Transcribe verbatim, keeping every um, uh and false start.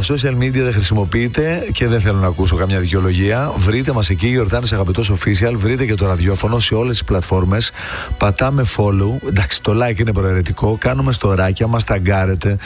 τα social media δεν χρησιμοποιείτε και δεν θέλω να ακούσω καμιά δικαιολογία. Βρείτε μας εκεί, Γιορτάνης Αγαπητός Official. Βρείτε και το ραδιόφωνο σε όλες τις πλατφόρμες. Πατάμε follow. Εντάξει, το like είναι προαιρετικό. Κάνουμε στοράκια, μας ταγκάρετε.